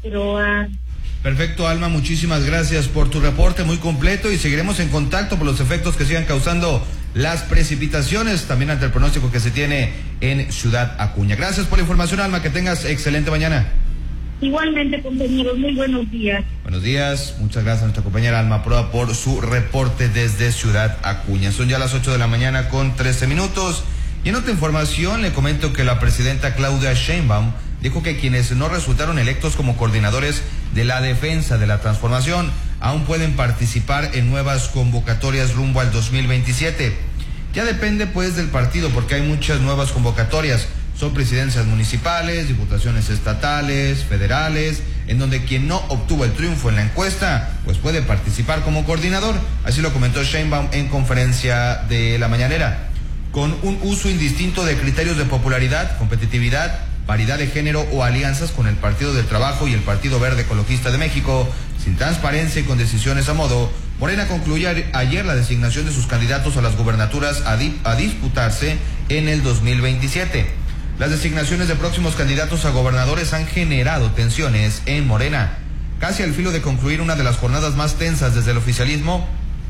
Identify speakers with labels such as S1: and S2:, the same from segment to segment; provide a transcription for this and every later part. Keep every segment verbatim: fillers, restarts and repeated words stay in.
S1: pero... Uh...
S2: Perfecto, Alma, muchísimas gracias por tu reporte muy completo y seguiremos en contacto por los efectos que sigan causando las precipitaciones, también ante el pronóstico que se tiene en Ciudad Acuña. Gracias por la información, Alma, que tengas excelente mañana.
S1: Igualmente, compañeros, muy buenos días.
S2: Buenos días, muchas gracias a nuestra compañera Alma Proa por su reporte desde Ciudad Acuña. Son ya las ocho de la mañana con trece minutos. Y en otra información le comento que la presidenta Claudia Sheinbaum dijo que quienes no resultaron electos como coordinadores de la defensa de la transformación aún pueden participar en nuevas convocatorias rumbo al dos mil veintisiete. Ya depende pues del partido, porque hay muchas nuevas convocatorias. Son presidencias municipales, diputaciones estatales, federales, en donde quien no obtuvo el triunfo en la encuesta, pues puede participar como coordinador. Así lo comentó Sheinbaum en conferencia de la mañanera. Con un uso indistinto de criterios de popularidad, competitividad, paridad de género o alianzas con el Partido del Trabajo y el Partido Verde Ecologista de México, sin transparencia y con decisiones a modo, Morena concluyó ayer la designación de sus candidatos a las gubernaturas a, di a disputarse en el dos mil veintisiete. Las designaciones de próximos candidatos a gobernadores han generado tensiones en Morena. Casi al filo de concluir una de las jornadas más tensas desde el oficialismo,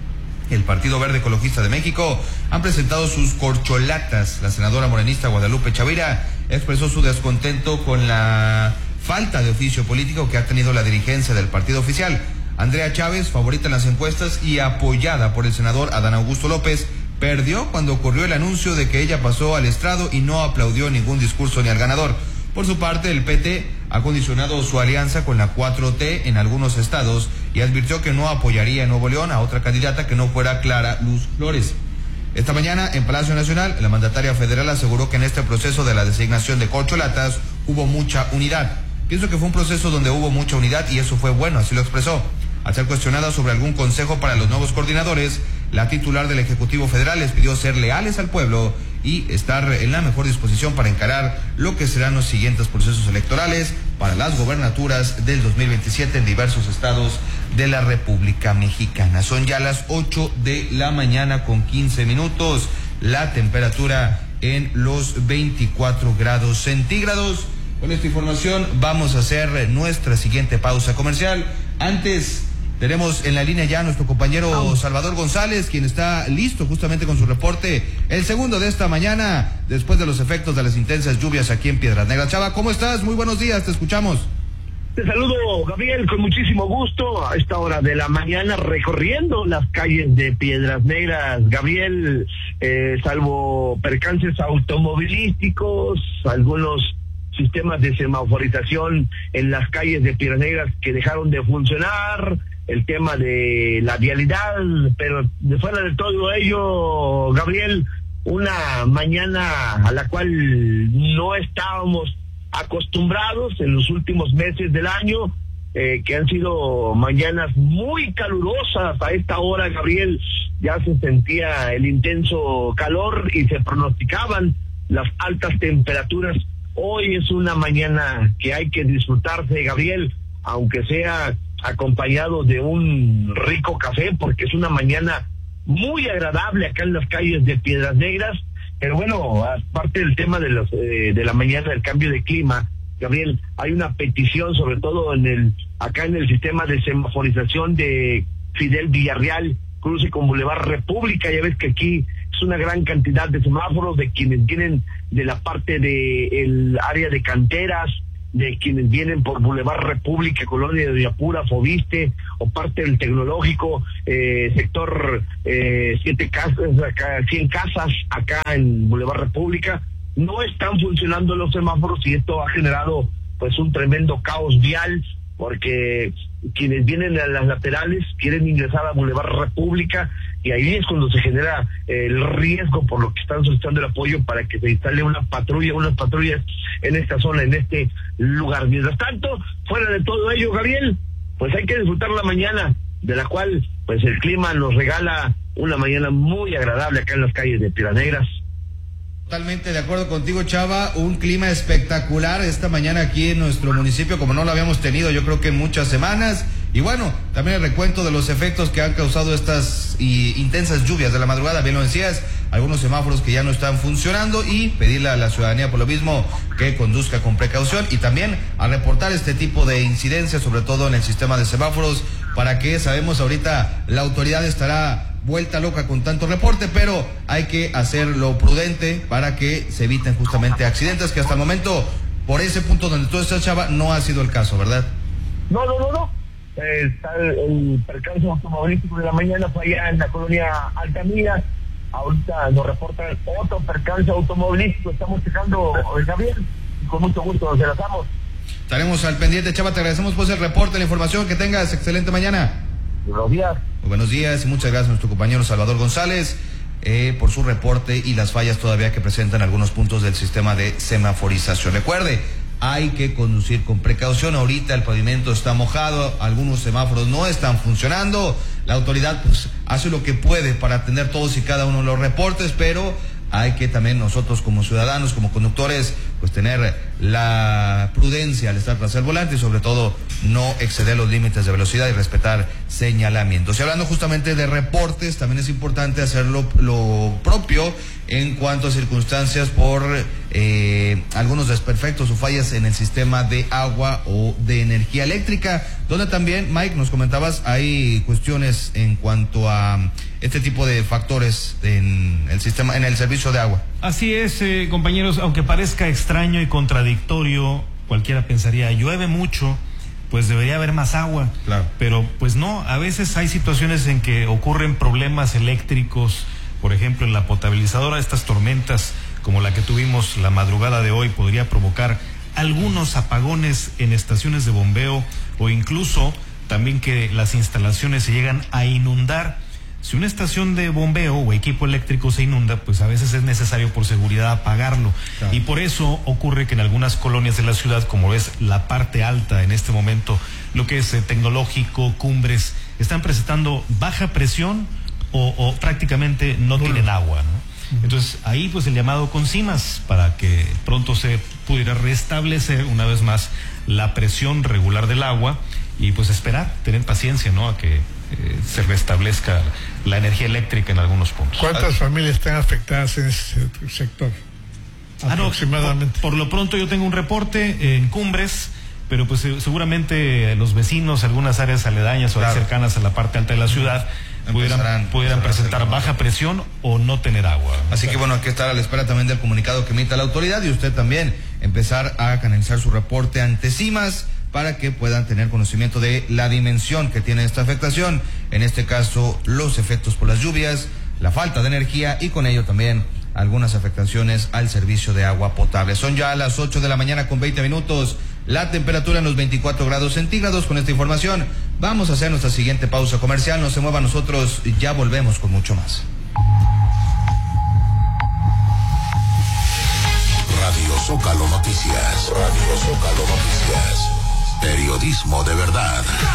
S2: el Partido Verde Ecologista de México han presentado sus corcholatas. La senadora morenista Guadalupe Chavira expresó su descontento con la falta de oficio político que ha tenido la dirigencia del partido oficial. Andrea Chávez, favorita en las encuestas y apoyada por el senador Adán Augusto López, perdió cuando ocurrió el anuncio de que ella pasó al estrado y no aplaudió ningún discurso ni al ganador. Por su parte, el P T ha condicionado su alianza con la cuatro T en algunos estados y advirtió que no apoyaría en Nuevo León a otra candidata que no fuera Clara Luz Flores. Esta mañana, en Palacio Nacional, la mandataria federal aseguró que en este proceso de la designación de corcholatas hubo mucha unidad. Pienso que fue un proceso donde hubo mucha unidad y eso fue bueno, así lo expresó. Al ser cuestionada sobre algún consejo para los nuevos coordinadores, la titular del Ejecutivo Federal les pidió ser leales al pueblo y estar en la mejor disposición para encarar lo que serán los siguientes procesos electorales para las gobernaturas del dos mil veintisiete en diversos estados de la República Mexicana. Son ya las ocho de la mañana con quince minutos, la temperatura en los veinticuatro grados centígrados. Con esta información vamos a hacer nuestra siguiente pausa comercial. Antes, tenemos en la línea ya a nuestro compañero Salvador González, quien está listo justamente con su reporte, el segundo de esta mañana, después de los efectos de las intensas lluvias aquí en Piedras Negras. Chava, ¿cómo estás? Muy buenos días, te escuchamos.
S3: Te saludo, Gabriel, con muchísimo gusto a esta hora de la mañana recorriendo las calles de Piedras Negras. Gabriel, eh, salvo percances automovilísticos, algunos sistemas de semaforización en las calles de Piedras Negras que dejaron de funcionar, el tema de la vialidad, pero de fuera de todo ello, Gabriel, una mañana a la cual no estábamos acostumbrados en los últimos meses del año, eh, que han sido mañanas muy calurosas. A esta hora, Gabriel, ya se sentía el intenso calor y se pronosticaban las altas temperaturas. Hoy es una mañana que hay que disfrutarse, Gabriel, aunque sea acompañado de un rico café, porque es una mañana muy agradable acá en las calles de Piedras Negras. Pero bueno, aparte del tema de los eh, de la mañana del cambio de clima, Gabriel, hay una petición, sobre todo en el acá en el sistema de semaforización de Fidel Villarreal, cruce con Boulevard República. Ya ves que aquí es una gran cantidad de semáforos, de quienes vienen de la parte de el área de canteras, de quienes vienen por Boulevard República, Colonia de Villapura, Fobiste, o parte del Tecnológico, eh, sector eh, siete casas, acá, cien casas, acá en Boulevard República. No están funcionando los semáforos y esto ha generado pues un tremendo caos vial, porque quienes vienen a las laterales quieren ingresar a Boulevard República y ahí es cuando se genera eh, el riesgo, por lo que están solicitando el apoyo para que se instale una patrulla, unas patrullas en esta zona, en este lugar. Mientras tanto, fuera de todo ello, Gabriel, pues hay que disfrutar la mañana, de la cual pues el clima nos regala una mañana muy agradable acá en las calles de Piedras Negras.
S2: Totalmente de acuerdo contigo, Chava, un clima espectacular esta mañana aquí en nuestro municipio, como no lo habíamos tenido yo creo que en muchas semanas. Y bueno, también el recuento de los efectos que han causado estas y, intensas lluvias de la madrugada, bien lo decías, algunos semáforos que ya no están funcionando y pedirle a la ciudadanía por lo mismo que conduzca con precaución y también a reportar este tipo de incidencias, sobre todo en el sistema de semáforos, para que sabemos ahorita la autoridad estará vuelta loca con tanto reporte, pero hay que hacerlo prudente para que se eviten justamente accidentes, que hasta el momento, por ese punto donde tú estás, Chava, no ha sido el caso, ¿verdad?
S3: No, no, no, no. Eh, está el, el percance automovilístico de la mañana, fue allá en la colonia Altamira. Ahorita nos reportan otro percance automovilístico. Estamos checando, Javier, y con mucho gusto nos enlazamos.
S2: Estaremos al pendiente, Chava, te agradecemos por el reporte, la información, que tengas excelente mañana.
S3: Buenos días.
S2: Muy buenos días y muchas gracias a nuestro compañero Salvador González eh, por su reporte y las fallas todavía que presentan algunos puntos del sistema de semaforización. Recuerde, hay que conducir con precaución. Ahorita el pavimento está mojado, algunos semáforos no están funcionando. La autoridad pues hace lo que puede para atender todos y cada uno de los reportes, pero hay que también nosotros como ciudadanos, como conductores, pues tener la prudencia al estar tras el volante y sobre todo no exceder los límites de velocidad y respetar señalamientos. Y hablando justamente de reportes, también es importante hacer lo, lo propio en cuanto a circunstancias por eh, algunos desperfectos o fallas en el sistema de agua o de energía eléctrica, donde también, Mike, nos comentabas, hay cuestiones en cuanto a este tipo de factores en el sistema, en el servicio de agua.
S4: Así es, eh, compañeros, aunque parezca extraño y contradictorio, cualquiera pensaría, llueve mucho, pues debería haber más agua.
S2: Claro.
S4: Pero pues no, a veces hay situaciones en que ocurren problemas eléctricos, por ejemplo en la potabilizadora, estas tormentas como la que tuvimos la madrugada de hoy podría provocar algunos apagones en estaciones de bombeo o incluso también que las instalaciones se llegan a inundar. Si una estación de bombeo o equipo eléctrico se inunda, pues a veces es necesario por seguridad apagarlo. Claro. Y por eso ocurre que en algunas colonias de la ciudad, como es la parte alta en este momento, lo que es eh, Tecnológico, Cumbres, están presentando baja presión o, o prácticamente no bueno. tienen agua, ¿no? Uh-huh. Entonces ahí pues el llamado con CIMAS para que pronto se pudiera restablecer una vez más la presión regular del agua y pues esperar, tener paciencia, ¿no? A que Eh, se restablezca la energía eléctrica en algunos puntos.
S5: ¿Cuántas familias están afectadas en ese sector?
S4: Ah, aproximadamente. No, por, por lo pronto yo tengo un reporte en Cumbres, pero pues seguramente los vecinos, algunas áreas aledañas o claro. cercanas a la parte alta de la ciudad pudieran, pudieran presentar baja presión o no tener agua.
S2: Así que bueno, hay que estar a la espera también del comunicado que emita la autoridad y usted también empezar a canalizar su reporte ante CIMAS para que puedan tener conocimiento de la dimensión que tiene esta afectación, en este caso los efectos por las lluvias, la falta de energía y con ello también algunas afectaciones al servicio de agua potable. Son ya las ocho de la mañana con veinte minutos, la temperatura en los veinticuatro grados centígrados. Con esta información vamos a hacer nuestra siguiente pausa comercial, no se mueva, nosotros ya volvemos con mucho más.
S6: Radio Zócalo Noticias, Radio Zócalo Noticias. Periodismo de verdad.